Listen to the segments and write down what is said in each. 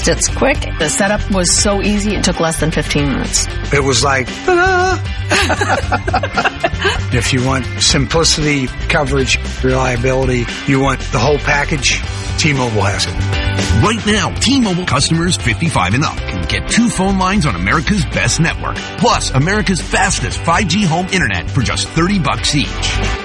fast, it's quick. The setup was so easy, it took less than 15 minutes. It was like, ta-da! If you want simplicity, coverage, reliability, you want the whole package, T-Mobile has it. Right now, T-Mobile customers 55 and up can get 2 phone lines on America's best network, plus America's fastest 5G home internet for just $30 each.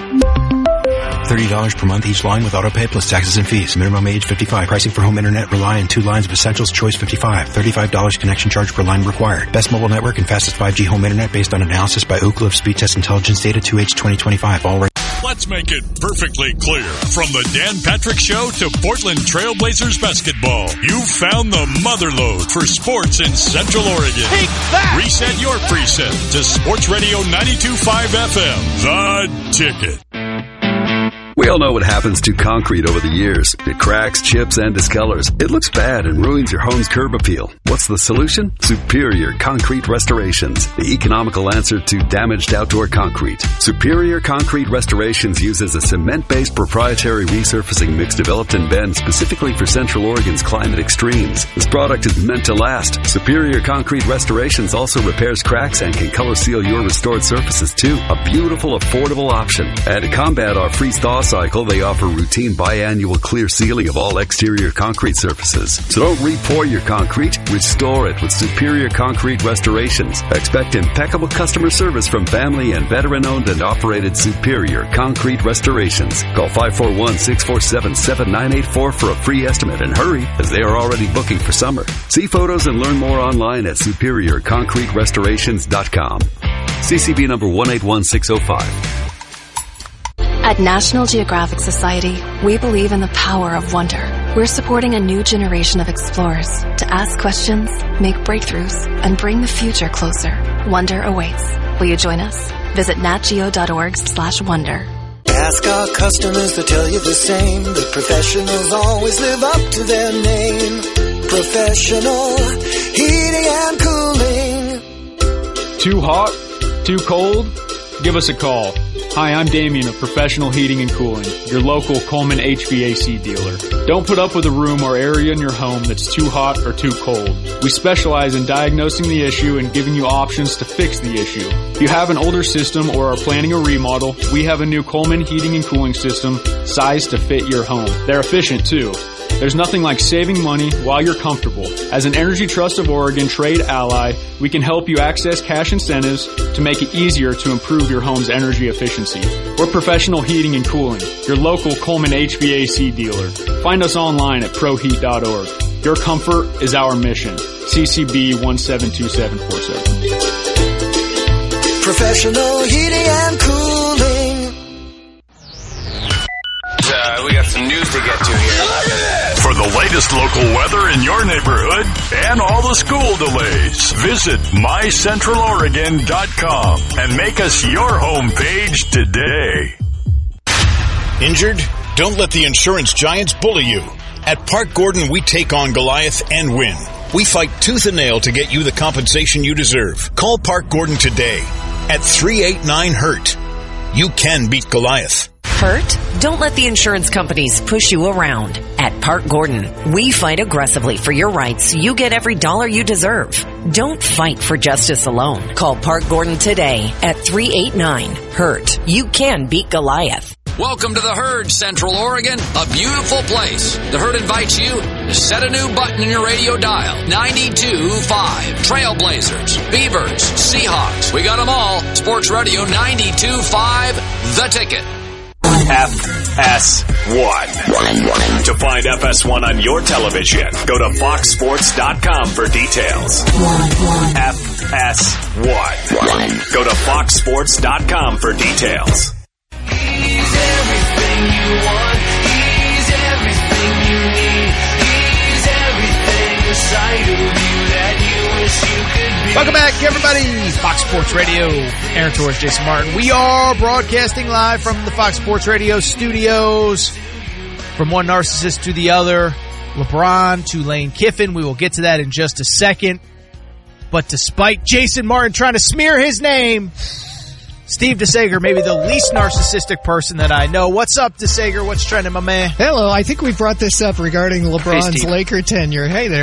$30 per month each line with autopay plus taxes and fees. Minimum age 55. Pricing for home internet rely on 2 lines of Essentials Choice 55. $35 connection charge per line required. Best mobile network and fastest 5G home internet based on analysis by Ookla of Speed Test Intelligence data 2H 2025. All right. Let's make it perfectly clear. From the Dan Patrick Show to Portland Trailblazers basketball, you found the motherlode for sports in Central Oregon. Take that! Reset your preset to Sports Radio 92.5 FM. The Ticket. We all know what happens to concrete over the years. It cracks, chips, and discolors. It looks bad and ruins your home's curb appeal. What's the solution? Superior Concrete Restorations, the economical answer to damaged outdoor concrete. Superior Concrete Restorations uses a cement-based proprietary resurfacing mix developed in Bend specifically for Central Oregon's climate extremes. This product is meant to last. Superior Concrete Restorations also repairs cracks and can color seal your restored surfaces too. A beautiful, affordable option. And to combat our freeze-thaw cycle, they offer routine biannual clear sealing of all exterior concrete surfaces. So don't re-pour your concrete, restore it with Superior Concrete Restorations. Expect impeccable customer service from family and veteran-owned and operated Superior Concrete Restorations. Call 541-647-7984 for a free estimate, and hurry, as they are already booking for summer. See photos and learn more online at superiorconcreterestorations.com. CCB number 181605. At National Geographic Society, we believe in the power of wonder. We're supporting a new generation of explorers to ask questions, make breakthroughs, and bring the future closer. Wonder awaits. Will you join us? Visit natgeo.org/wonder. Ask our customers, they'll tell you the same. The professionals always live up to their name. Professional heating and cooling. Too hot? Too cold? Give us a call. Hi, I'm Damien of Professional Heating and Cooling, your local Coleman HVAC dealer. Don't put up with a room or area in your home that's too hot or too cold. We specialize in diagnosing the issue and giving you options to fix the issue. If you have an older system or are planning a remodel, we have a new Coleman Heating and Cooling system sized to fit your home. They're efficient too. There's nothing like saving money while you're comfortable. As an Energy Trust of Oregon trade ally, we can help you access cash incentives to make it easier to improve your home's energy efficiency. We're Professional Heating and Cooling, your local Coleman HVAC dealer. Find us online at proheat.org. Your comfort is our mission. CCB 172747. Professional Heating and Cooling. We got some news to get to here. For the latest local weather in your neighborhood and all the school delays, visit mycentraloregon.com and make us your homepage today. Injured? Don't let the insurance giants bully you. At Park Gordon, we take on Goliath and win. We fight tooth and nail to get you the compensation you deserve. Call Park Gordon today at 389-HURT. You can beat Goliath. Hurt? Don't let the insurance companies push you around. At Park Gordon, we fight aggressively for your rights so you get every dollar you deserve. Don't fight for justice alone. Call Park Gordon today at 389-HURT. You can beat Goliath. Welcome to the Herd, Central Oregon, a beautiful place. The Herd invites you to set a new button in your radio dial. 92.5. Trailblazers, Beavers, Seahawks. We got them all. Sports Radio 92.5. The Ticket. FS1. To find FS1 on your television, go to foxsports.com for details. FS1. Go to foxsports.com for details. He's everything you want. He's everything you need. He's everything inside of you that you wish you could be. Welcome back, everybody. Fox Sports Radio. Aaron Torres, Jason Martin. We are broadcasting live from the Fox Sports Radio studios. From one narcissist to the other. LeBron to Lane Kiffin. We will get to that in just a second. But despite Jason Martin trying to smear his name, Steve DeSager, maybe the least narcissistic person that I know. What's up, DeSager? What's trending, my man? Hello. I think we brought this up regarding LeBron's Laker tenure. Hey there, on the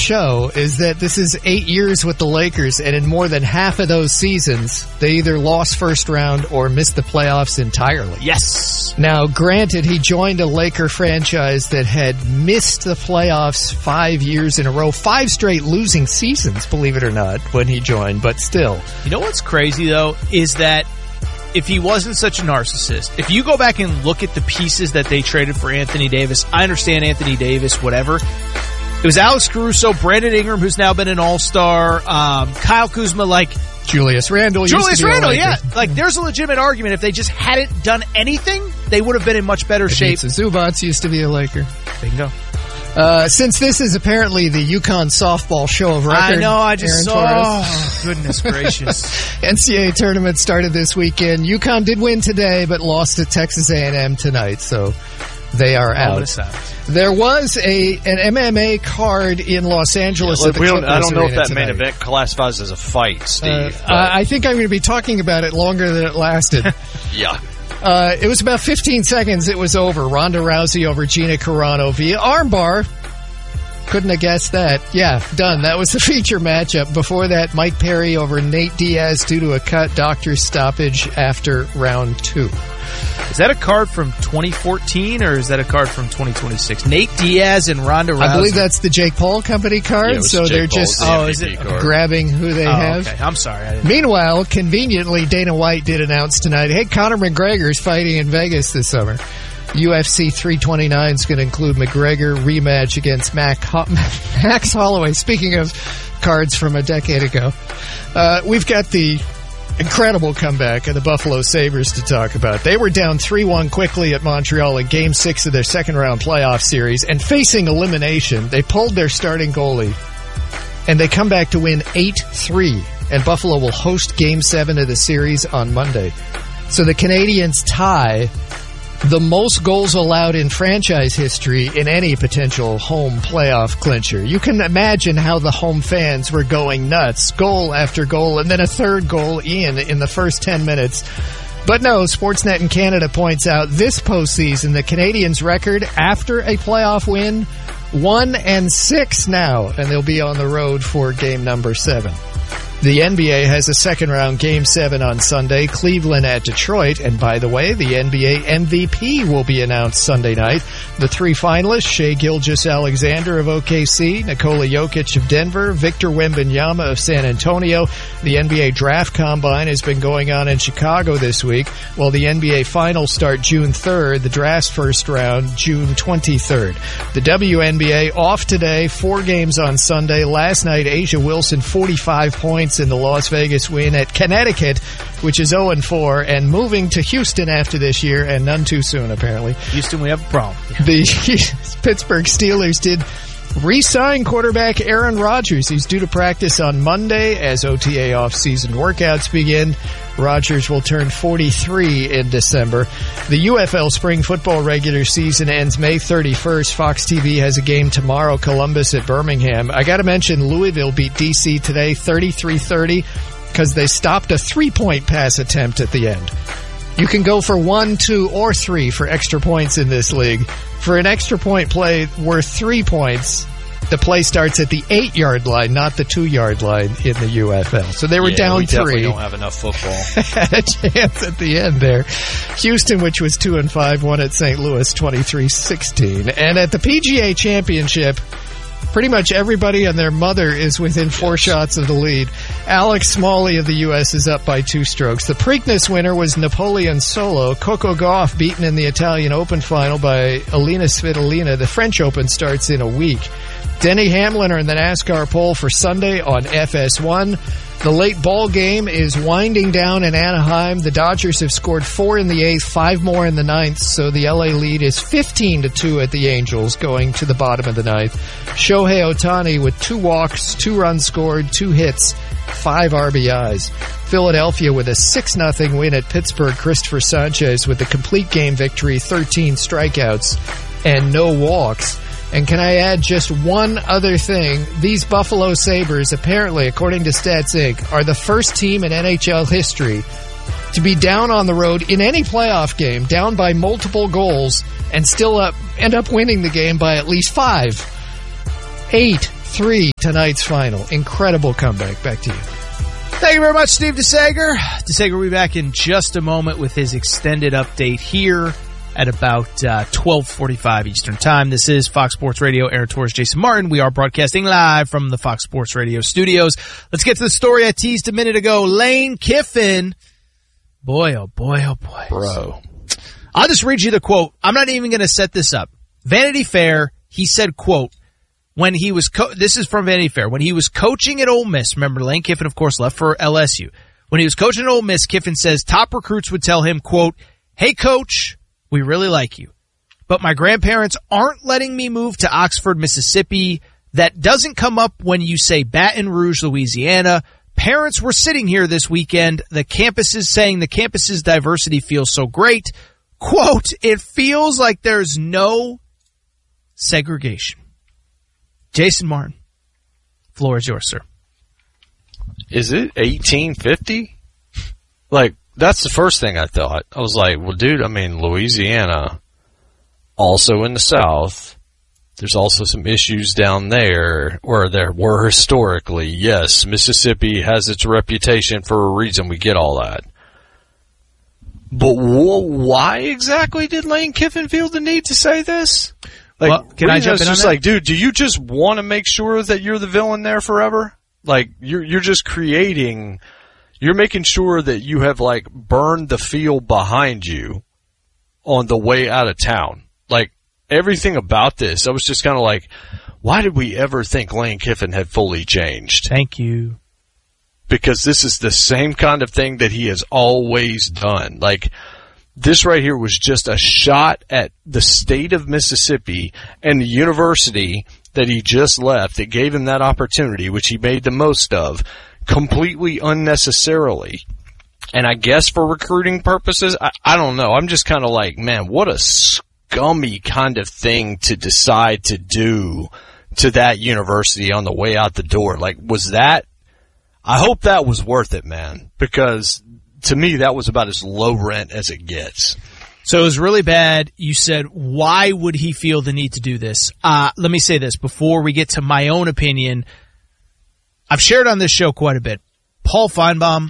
show is that this is 8 years with the Lakers, and in more than half of those seasons, they either lost first round or missed the playoffs entirely. Yes. Now, granted, he joined a Laker franchise that had missed the playoffs 5 years in a row, 5 straight losing seasons, believe it or not, when he joined, but still. You know what's crazy, though, is that if he wasn't such a narcissist, if you go back and look at the pieces that they traded for Anthony Davis, I understand Anthony Davis, whatever. It was Alex Caruso, Brandon Ingram, who's now been an all-star, Kyle Kuzma, Julius Randle. Yeah. There's a legitimate argument. If they just hadn't done anything, they would have been in much better shape. Zubats used to be a Laker. Bingo. Since this is apparently the UConn softball show of record. I know, I just saw. Oh, goodness gracious. NCAA tournament started this weekend. UConn did win today, but lost to Texas A&M tonight, so they are out. There was an MMA card in Los Angeles at the Clippers I don't know if that tonight. main event classifies as a fight, Steve. I think I'm going to be talking about it longer than it lasted. Yeah. It was about 15 seconds. It was over. Ronda Rousey over Gina Carano via armbar. Couldn't have guessed that. Yeah, done. That was the feature matchup. Before that, Mike Perry over Nate Diaz due to a cut doctor stoppage after round 2. Is that a card from 2014 or is that a card from 2026? Nate Diaz and Ronda Rousey. I believe that's the Jake Paul company card, so they're just grabbing who they have. Okay. I'm sorry. Meanwhile, conveniently, Dana White did announce tonight, hey, Conor McGregor's fighting in Vegas this summer. UFC 329 is going to include McGregor rematch against Max Holloway. Speaking of cards from a decade ago, we've got the incredible comeback of the Buffalo Sabres to talk about. They were down 3-1 quickly at Montreal in Game 6 of their second-round playoff series, and facing elimination, they pulled their starting goalie, and they come back to win 8-3, and Buffalo will host Game 7 of the series on Monday. So the Canadiens tie the most goals allowed in franchise history in any potential home playoff clincher. You can imagine how the home fans were going nuts, goal after goal, and then a third goal in the first 10 minutes. But no, Sportsnet in Canada points out this postseason, the Canadiens' record after a playoff win, 1-6 now, and they'll be on the road for game number 7. The NBA has a second-round Game 7 on Sunday, Cleveland at Detroit. And by the way, the NBA MVP will be announced Sunday night. The 3 finalists, Shai Gilgeous-Alexander of OKC, Nikola Jokic of Denver, Victor Wembanyama of San Antonio. The NBA Draft Combine has been going on in Chicago this week, while the NBA Finals start June 3rd, the draft's first round June 23rd. The WNBA off today, 4 games on Sunday. Last night, Asia Wilson, 45 points in the Las Vegas win at Connecticut, which is 0-4, and moving to Houston after this year, and none too soon, apparently. Houston, we have a problem. The Pittsburgh Steelers did re-sign quarterback Aaron Rodgers. He's due to practice on Monday as OTA off-season workouts begin. Rodgers will turn 43 in December. The UFL spring football regular season ends May 31st. Fox TV has a game tomorrow, Columbus at Birmingham. I got to mention Louisville beat DC today 33-30 because they stopped a 3-point pass attempt at the end. You can go for 1, 2, or 3 for extra points in this league. For an extra point play worth 3 points, the play starts at the 8-yard line, not the 2-yard line in the UFL. So they were down 3. Definitely don't have enough football. Had a chance at the end there. Houston, which was 2-5, won at St. Louis 23-16. And at the PGA Championship, pretty much everybody and their mother is within 4 shots of the lead. Alex Smalley of the U.S. is up by 2 strokes. The Preakness winner was Napoleon Solo. Coco Gauff beaten in the Italian Open final by Alina Svitolina. The French Open starts in a week. Denny Hamlin are in the NASCAR pole for Sunday on FS1. The late ball game is winding down in Anaheim. The Dodgers have scored 4 in the 8th, 5 more in the 9th, so the LA lead is 15-2 at the Angels going to the bottom of the 9th. Shohei Ohtani with 2 walks, 2 runs scored, 2 hits, 5 RBIs. Philadelphia with a 6-0 win at Pittsburgh. Christopher Sanchez with a complete game victory, 13 strikeouts, and no walks. And can I add just one other thing? These Buffalo Sabres, apparently, according to Stats Inc., are the first team in NHL history to be down on the road in any playoff game, down by multiple goals, and still end up winning the game by at least 5. 8-3 tonight's final. Incredible comeback. Back to you. Thank you very much, Steve DeSager. DeSager will be back in just a moment with his extended update here at about 12:45 Eastern Time. This is Fox Sports Radio. Aaron Torres, Jason Martin. We are broadcasting live from the Fox Sports Radio studios. Let's get to the story I teased a minute ago. Lane Kiffin. Boy, oh boy, oh boy. Bro. I'll just read you the quote. I'm not even going to set this up. Vanity Fair, he said, quote, when he was this is from Vanity Fair. When he was coaching at Ole Miss, remember Lane Kiffin, of course, left for LSU. When he was coaching at Ole Miss, Kiffin says top recruits would tell him, quote, "Hey, coach, we really like you, but my grandparents aren't letting me move to Oxford, Mississippi. That doesn't come up when you say Baton Rouge, Louisiana. Parents were sitting here this weekend. The campus's diversity feels so great. Quote, it feels like there's no segregation." Jason Martin, floor is yours, sir. Is it 1850? Like, that's the first thing I thought. I was like, well, dude, I mean, Louisiana, also in the South, there's also some issues down there where there were historically. Yes, Mississippi has its reputation for a reason. We get all that. But why exactly did Lane Kiffin feel the need to say this? Like, well, can I jump in on that? Like, dude, do you just want to make sure that you're the villain there forever? Like, you're just creating, you're making sure that you have, like, burned the field behind you on the way out of town. Like, everything about this, I was just kind of like, why did we ever think Lane Kiffin had fully changed? Thank you. Because this is the same kind of thing that he has always done. Like, this right here was just a shot at the state of Mississippi and the university that he just left that gave him that opportunity, which he made the most of, completely unnecessarily. And I guess for recruiting purposes, I don't know. I'm just kind of like, man, what a scummy kind of thing to decide to do to that university on the way out the door. Like, was that, I hope that was worth it, man, because to me, that was about as low rent as it gets. So it was really bad. You said, why would he feel the need to do this? Let me say this before we get to my own opinion. I've shared on this show quite a bit. Paul Feinbaum,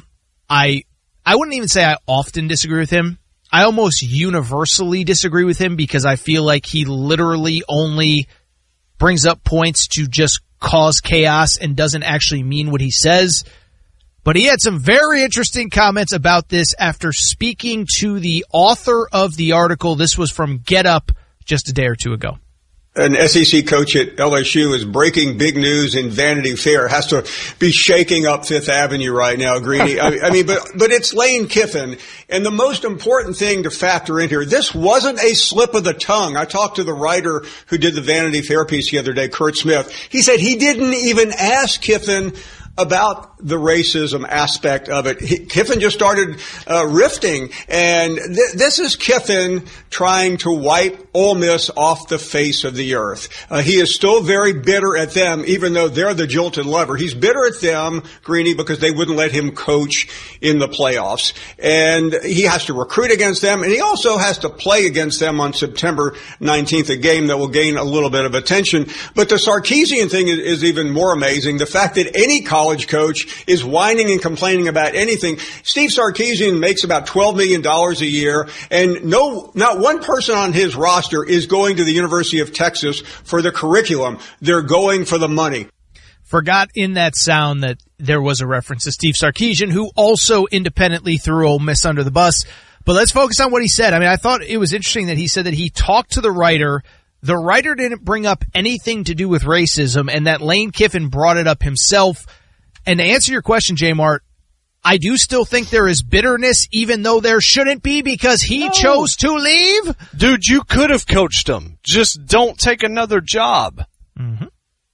I wouldn't even say I often disagree with him. I almost universally disagree with him because I feel like he literally only brings up points to just cause chaos and doesn't actually mean what he says. But he had some very interesting comments about this after speaking to the author of the article. This was from Get Up just a day or two ago. An SEC coach at LSU is breaking big news in Vanity Fair. Has to be shaking up Fifth Avenue right now, Greeny. I mean, but it's Lane Kiffin. And the most important thing to factor in here, this wasn't a slip of the tongue. I talked to the writer who did the Vanity Fair piece the other day, Kurt Smith. He said he didn't even ask Kiffin about the racism aspect of it. Kiffin just started rifting, and this is Kiffin trying to wipe Ole Miss off the face of the earth. He is still very bitter at them, even though they're the jilted lover. He's bitter at them, Greeny, because they wouldn't let him coach in the playoffs. And he has to recruit against them, and he also has to play against them on September 19th, a game that will gain a little bit of attention. But the Sarkisian thing is even more amazing. The fact that any college coach is whining and complaining about anything. Steve Sarkisian makes about $12 million a year, and not one person on his roster is going to the University of Texas for the curriculum. They're going for the money. Forgot in that sound that there was a reference to Steve Sarkisian, who also independently threw Ole Miss under the bus. But let's focus on what he said. I mean, I thought it was interesting that he said that he talked to the writer. The writer didn't bring up anything to do with racism, and that Lane Kiffin brought it up himself. And to answer your question, J. Mart, I do still think there is bitterness, even though there shouldn't be, because he chose to leave. Dude, you could have coached him. Just don't take another job. Mm-hmm.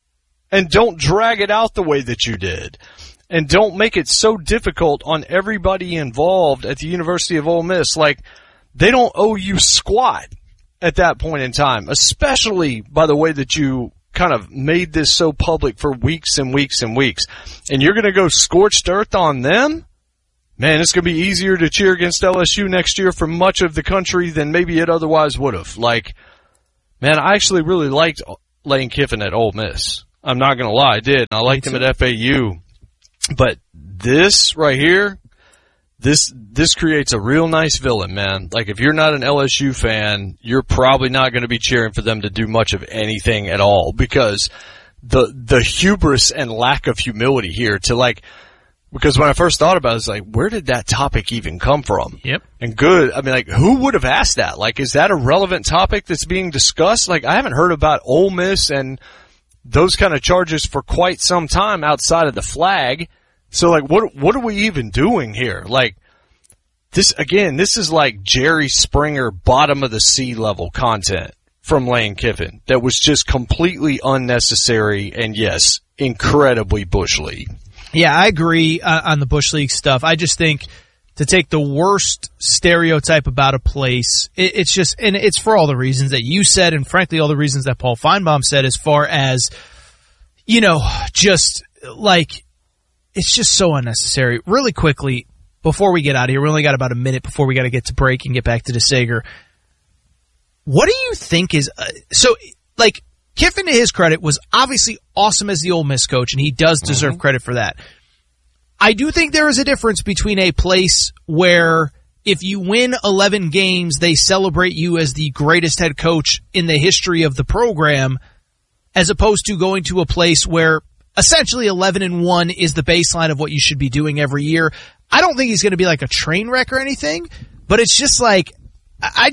And don't drag it out the way that you did. And don't make it so difficult on everybody involved at the University of Ole Miss. Like, they don't owe you squat at that point in time, especially by the way that you kind of made this so public for weeks and weeks and weeks. And you're going to go scorched earth on them? Man, it's going to be easier to cheer against LSU next year for much of the country than maybe it otherwise would have. Like, man, I actually really liked Lane Kiffin at Ole Miss. I'm not going to lie, I did. I liked him at FAU. But this right here, this creates a real nice villain, man. Like, if you're not an LSU fan, you're probably not going to be cheering for them to do much of anything at all, because the hubris and lack of humility here to, like, because when I first thought about it, it's like, where did that topic even come from? Yep. And good, I mean, like, who would have asked that? Like, is that a relevant topic that's being discussed? Like, I haven't heard about Ole Miss and those kind of charges for quite some time outside of the flag. So, like, what are we even doing here? Like, this is like Jerry Springer bottom of the sea level content from Lane Kiffin that was just completely unnecessary and, yes, incredibly Bush League. Yeah, I agree on the Bush League stuff. I just think to take the worst stereotype about a place, it's just, and it's for all the reasons that you said, and frankly all the reasons that Paul Feinbaum said, as far as, you know, just like, it's just so unnecessary. Really quickly, before we get out of here, we only got about a minute before we got to get to break and get back to DeSager. What do you think is, so, like, Kiffin, to his credit, was obviously awesome as the Ole Miss coach, and he does deserve credit for that. I do think there is a difference between a place where if you win 11 games, they celebrate you as the greatest head coach in the history of the program, as opposed to going to a place where essentially 11-1 is the baseline of what you should be doing every year. I don't think he's going to be like a train wreck or anything, but it's just like, I'll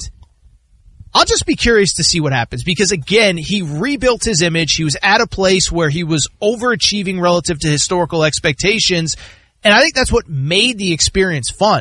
just be curious to see what happens, because again, he rebuilt his image. He was at a place where he was overachieving relative to historical expectations, and I think that's what made the experience fun.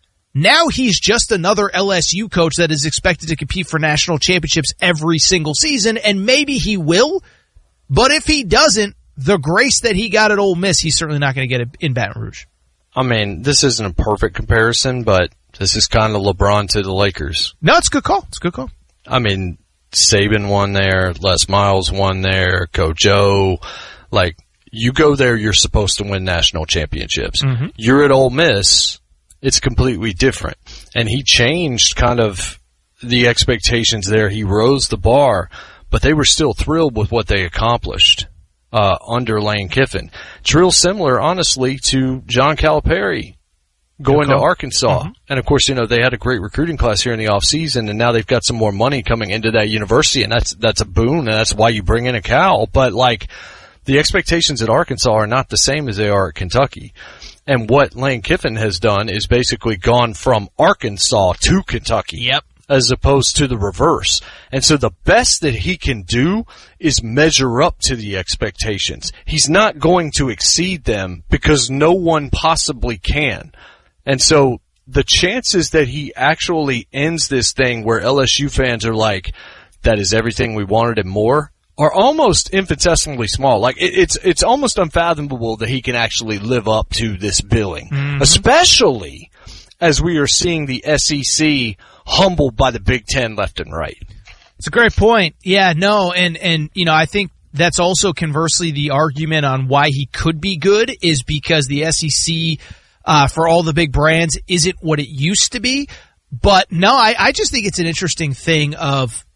Now he's just another LSU coach that is expected to compete for national championships every single season, and maybe he will, but if he doesn't, the grace that he got at Ole Miss, he's certainly not going to get in Baton Rouge. I mean, this isn't a perfect comparison, but this is kind of LeBron to the Lakers. No, it's a good call. It's a good call. I mean, Saban won there, Les Miles won there, Coach O. Like, you go there, you're supposed to win national championships. Mm-hmm. You're at Ole Miss, it's completely different. And he changed kind of the expectations there. He rose the bar, but they were still thrilled with what they accomplished under Lane Kiffin. It's real similar, honestly, to John Calipari going to Arkansas. Mm-hmm. And, of course, you know, they had a great recruiting class here in the offseason, and now they've got some more money coming into that university, and that's a boon, and that's why you bring in a Cal. But, like, the expectations at Arkansas are not the same as they are at Kentucky. And what Lane Kiffin has done is basically gone from Arkansas to Kentucky. Yep. As opposed to the reverse. And so the best that he can do is measure up to the expectations. He's not going to exceed them because no one possibly can. And so the chances that he actually ends this thing where LSU fans are like, that is everything we wanted and more, are almost infinitesimally small. Like, it's almost unfathomable that he can actually live up to this billing. Mm-hmm. Especially as we are seeing the SEC humbled by the Big Ten left and right. It's a great point. Yeah, no, and you know, I think that's also conversely the argument on why he could be good is because the SEC, for all the big brands, isn't what it used to be. But no, I just think it's an interesting thing of,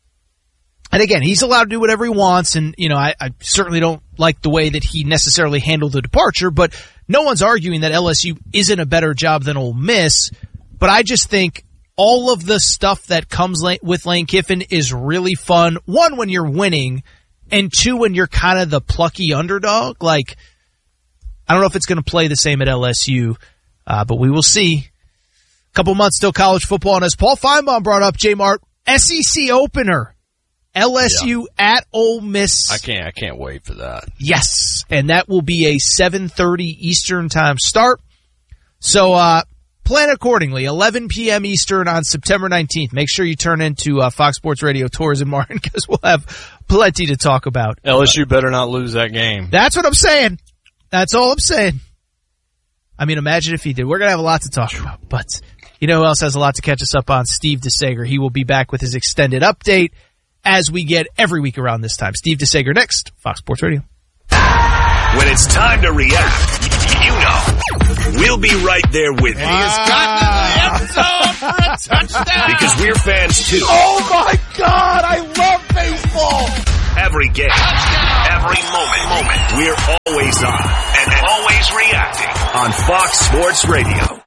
and again, he's allowed to do whatever he wants, and you know, I certainly don't like the way that he necessarily handled the departure, but no one's arguing that LSU isn't a better job than Ole Miss. But I just think all of the stuff that comes with Lane Kiffin is really fun. One, when you're winning, and two, when you're kind of the plucky underdog. Like, I don't know if it's going to play the same at LSU, but we will see. A couple months till college football, and as Paul Feinbaum brought up, J-Mart, SEC opener, LSU at Ole Miss. I can't wait for that. Yes, and that will be a 7:30 Eastern time start. So, plan accordingly, 11 p.m. Eastern on September 19th. Make sure you turn into Fox Sports Radio Tours in Martin, because we'll have plenty to talk about. LSU better not lose that game. That's what I'm saying. That's all I'm saying. I mean, imagine if he did. We're going to have a lot to talk about. But you know who else has a lot to catch us up on? Steve DeSager. He will be back with his extended update as we get every week around this time. Steve DeSager next, Fox Sports Radio. When it's time to react, you know, we'll be right there with you. He's gotten in the end zone for a touchdown. Because we're fans too. Oh my God, I love baseball. Every game, every moment. We're always on and always reacting on Fox Sports Radio.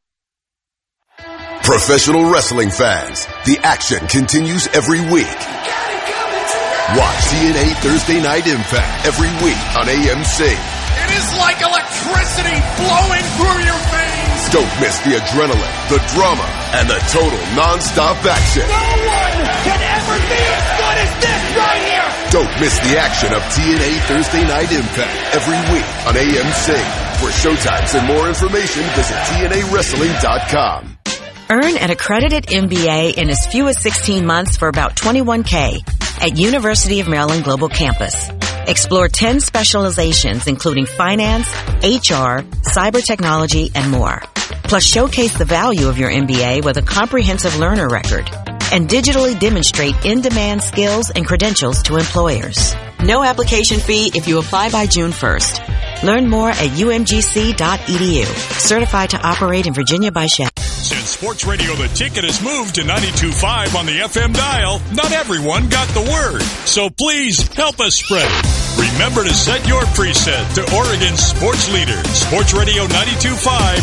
Professional wrestling fans, the action continues every week. Watch TNA Thursday Night Impact every week on AMC. It is like electricity flowing through your veins. Don't miss the adrenaline, the drama, and the total non-stop action. No one can ever be as good as this right here. Don't miss the action of TNA Thursday Night Impact every week on AMC. For showtimes and more information, visit TNAWrestling.com. Earn an accredited MBA in as few as 16 months for about $21K at University of Maryland Global Campus. Explore 10 specializations including finance, HR, cyber technology, and more. Plus showcase the value of your MBA with a comprehensive learner record and digitally demonstrate in-demand skills and credentials to employers. No application fee if you apply by June 1st. Learn more at umgc.edu. Certified to operate in Virginia by Shell. Since Sports Radio The Ticket has moved to 92.5 on the FM dial, not everyone got the word. So please help us spread it. Remember to set your preset to Oregon's sports leader, Sports Radio 92.5,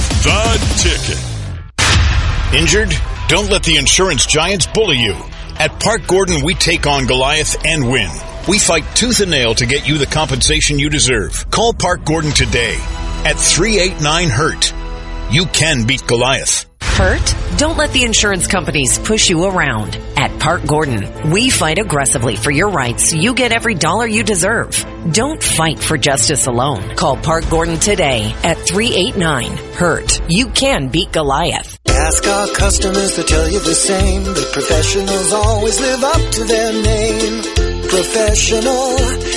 The Ticket. Injured? Don't let the insurance giants bully you. At Park Gordon, we take on Goliath and win. We fight tooth and nail to get you the compensation you deserve. Call Park Gordon today at 389-HURT. You can beat Goliath. Hurt? Don't let the insurance companies push you around. At Park Gordon, we fight aggressively for your rights so you get every dollar you deserve. Don't fight for justice alone. Call Park Gordon today at 389-HURT. You can beat Goliath. Ask our customers to tell you the same. The professionals always live up to their name. Professional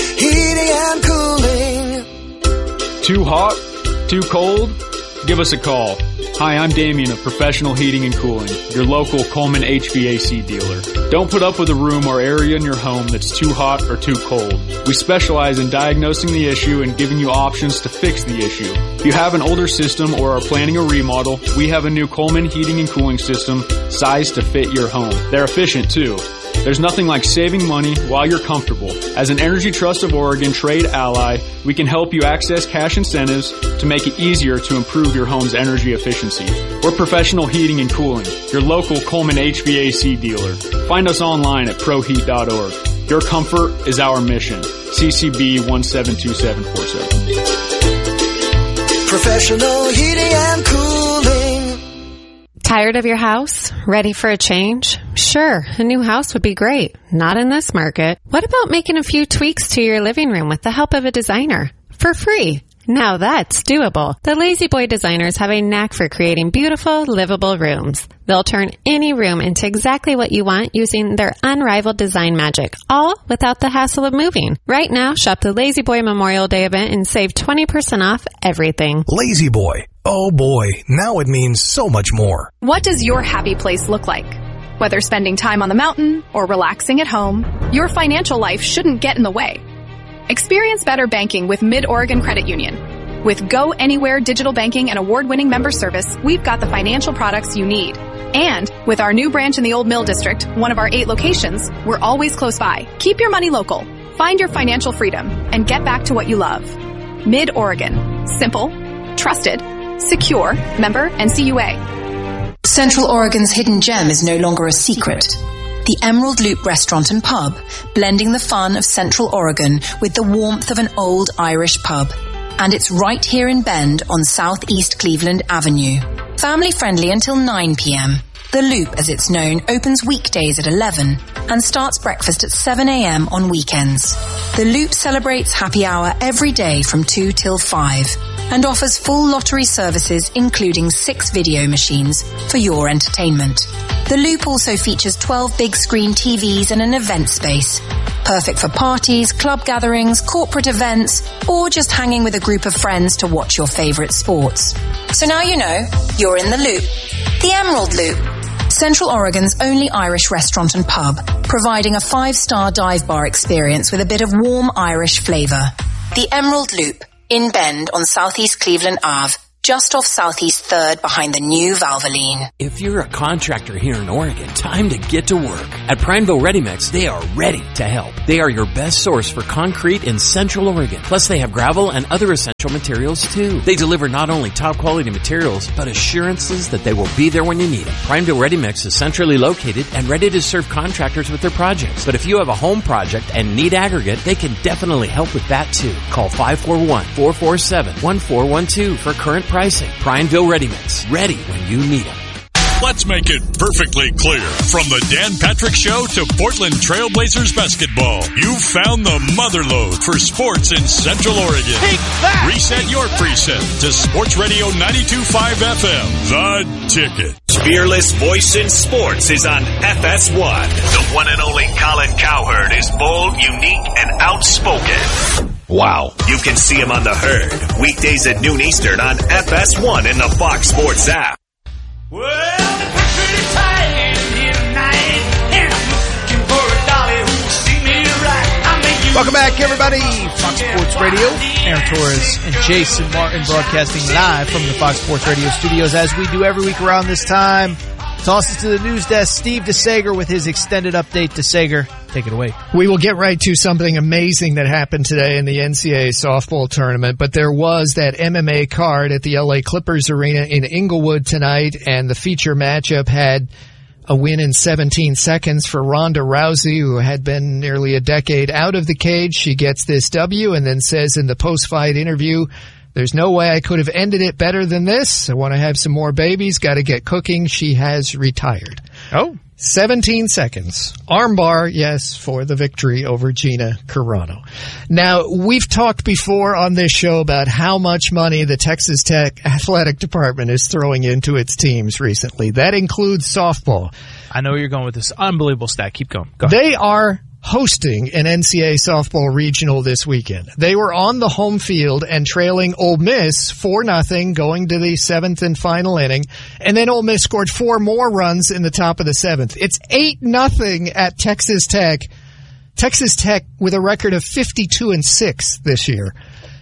heating and cooling. Too hot? Too cold? Give us a call. Hi, I'm Damien of Professional Heating and Cooling, your local Coleman HVAC dealer. Don't put up with a room or area in your home that's too hot or too cold. We specialize in diagnosing the issue and giving you options to fix the issue. If you have an older system or are planning a remodel, we have a new Coleman heating and cooling system sized to fit your home. They're efficient too. There's nothing like saving money while you're comfortable. As an Energy Trust of Oregon trade ally, we can help you access cash incentives to make it easier to improve your home's energy efficiency. We're Professional Heating and Cooling, your local Coleman HVAC dealer. Find us online at proheat.org. Your comfort is our mission. CCB 172747. Professional heating and cooling. Tired of your house? Ready for a change? Sure, a new house would be great. Not in this market. What about making a few tweaks to your living room with the help of a designer? For free. Now that's doable. The Lazy Boy designers have a knack for creating beautiful, livable rooms. They'll turn any room into exactly what you want using their unrivaled design magic, all without the hassle of moving. Right now, shop the Lazy Boy Memorial Day event and save 20% off everything. Lazy Boy. Oh boy, now it means so much more. What does your happy place look like? Whether spending time on the mountain or relaxing at home, your financial life shouldn't get in the way. Experience better banking with Mid-Oregon Credit Union. With Go Anywhere digital banking and award-winning member service, we've got the financial products you need. And with our new branch in the Old Mill District, one of our 8 locations, we're always close by. Keep your money local, find your financial freedom, and get back to what you love. Mid-Oregon. Simple, trusted, secure, member NCUA. Central Oregon's hidden gem is no longer a secret. The Emerald Loop Restaurant and Pub, blending the fun of Central Oregon with the warmth of an old Irish pub. And it's right here in Bend on Southeast Cleveland Avenue. Family friendly until 9 p.m. The Loop, as it's known, opens weekdays at 11 and starts breakfast at 7 a.m. on weekends. The Loop celebrates happy hour every day from 2 till 5 and offers full lottery services including 6 video machines for your entertainment. The Loop also features 12 big screen TVs and an event space. Perfect for parties, club gatherings, corporate events, or just hanging with a group of friends to watch your favorite sports. So now you know, you're in the Loop. The Emerald Loop. Central Oregon's only Irish restaurant and pub, providing a 5-star dive bar experience with a bit of warm Irish flavor. The Emerald Loop, in Bend on Southeast Cleveland Ave. just off Southeast 3rd behind the new Valvoline. If you're a contractor here in Oregon, time to get to work. At Prineville Ready Mix, they are ready to help. They are your best source for concrete in Central Oregon. Plus, they have gravel and other essential materials too. They deliver not only top quality materials, but assurances that they will be there when you need them. Prineville Ready Mix is centrally located and ready to serve contractors with their projects. But if you have a home project and need aggregate, they can definitely help with that too. Call 541-447-1412 for current pricing. Prineville Ready Mix. Ready when you need them. Let's make it perfectly clear. From the Dan Patrick Show to Portland Trailblazers basketball, you found the motherlode for sports in Central Oregon. Take that! Reset your preset to Sports Radio 92.5 FM. The Ticket. Fearless voice in sports is on FS1. The one and only Colin Cowherd is bold, unique, and outspoken. Wow. You can see him on The Herd, weekdays at noon Eastern on FS1 in the Fox Sports app. Well, the country tired here tonight, and I'm looking for a dolly who'll see me right. Welcome back, everybody. Fox Sports Radio. Aaron Torres and Jason Martin broadcasting live from the Fox Sports Radio studios as we do every week around this time. Toss it to the news desk. Steve DeSager with his extended update. DeSager, take it away. We will get right to something amazing that happened today in the NCAA softball tournament, but there was that MMA card at the LA Clippers Arena in Inglewood tonight, and the feature matchup had a win in 17 seconds for Ronda Rousey, who had been nearly a decade out of the cage. She gets this W and then says in the post-fight interview, "There's no way I could have ended it better than this. I want to have some more babies. Got to get cooking." She has retired. Oh. 17 seconds. Armbar, yes, for the victory over Gina Carano. Now, we've talked before on this show about how much money the Texas Tech athletic department is throwing into its teams recently. That includes softball. I know where you're going with this unbelievable stat. Keep going. Go ahead. They are hosting an NCAA softball regional this weekend. They were on the home field and trailing Ole Miss 4-0 going to the 7th and final inning, and then Ole Miss scored 4 more runs in the top of the 7th. It's 8-0 at Texas Tech. Texas Tech with a record of 52-6 this year.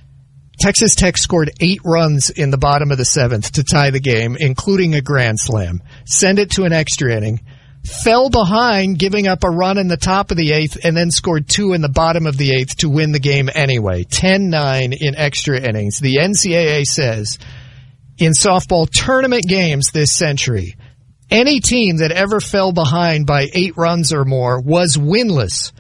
Texas Tech scored 8 runs in the bottom of the 7th to tie the game, including a grand slam. Send it to an extra inning. Fell behind, giving up a run in the top of the 8th, and then scored 2 in the bottom of the 8th to win the game anyway. 10-9 in extra innings. The NCAA says in softball tournament games this century, any team that ever fell behind by 8 runs or more was winless.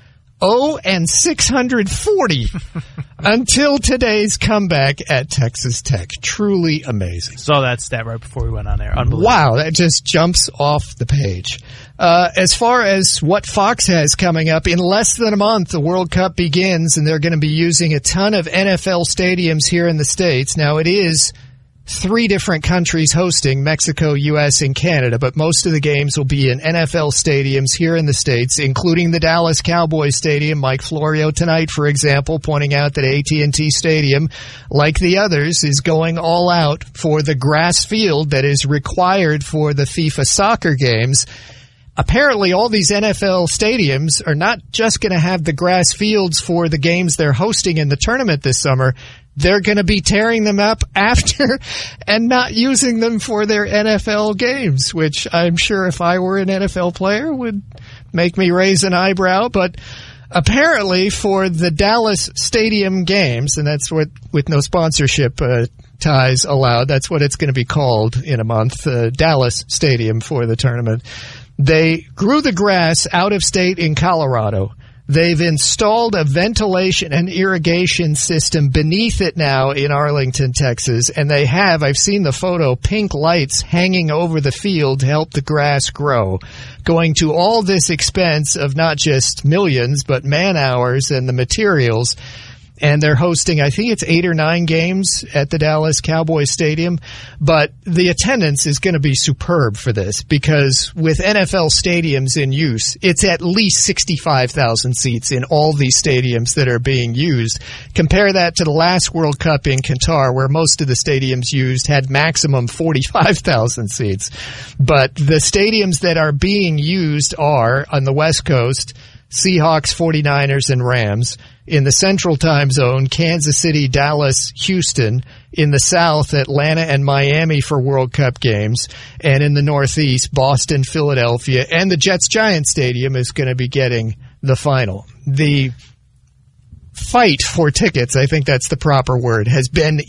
0-640 until today's comeback at Texas Tech. Truly amazing. Saw that stat right before we went on there. Unbelievable. Wow, that just jumps off the page. As far as what Fox has coming up, in less than a month, the World Cup begins, and they're going to be using a ton of NFL stadiums here in the States. Now, it is 3 different countries hosting, Mexico, U.S., and Canada, but most of the games will be in NFL stadiums here in the States, including the Dallas Cowboys Stadium. Mike Florio tonight, for example, pointing out that AT&T Stadium, like the others, is going all out for the grass field that is required for the FIFA soccer games. Apparently, all these NFL stadiums are not just going to have the grass fields for the games they're hosting in the tournament this summer. They're going to be tearing them up after and not using them for their NFL games, which I'm sure if I were an NFL player would make me raise an eyebrow. But apparently for the Dallas Stadium games, and that's what, with no sponsorship ties allowed, that's what it's going to be called in a month, Dallas Stadium for the tournament. They grew the grass out of state in Colorado. They've installed a ventilation and irrigation system beneath it now in Arlington, Texas, and they have, I've seen the photo, pink lights hanging over the field to help the grass grow, going to all this expense of not just millions, but man hours and the materials. And they're hosting, I think it's 8 or 9 games at the Dallas Cowboys Stadium. But the attendance is going to be superb for this because with NFL stadiums in use, it's at least 65,000 seats in all these stadiums that are being used. Compare that to the last World Cup in Qatar, where most of the stadiums used had maximum 45,000 seats. But the stadiums that are being used are on the West Coast, Seahawks, 49ers, and Rams. In the Central Time Zone, Kansas City, Dallas, Houston. In the South, Atlanta and Miami for World Cup games. And in the Northeast, Boston, Philadelphia. And the Jets-Giants Stadium is going to be getting the final. The fight for tickets, I think that's the proper word, has been